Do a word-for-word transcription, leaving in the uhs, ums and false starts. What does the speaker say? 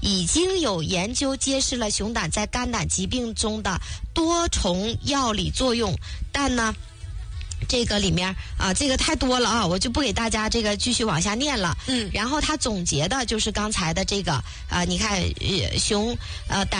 已经有研究揭示了熊胆在肝胆疾病中的多重药理作用，但呢这个里面啊，这个太多了啊，我就不给大家这个继续往下念了。 嗯， 然后他总结的就是刚才的这个啊，你看呃熊呃胆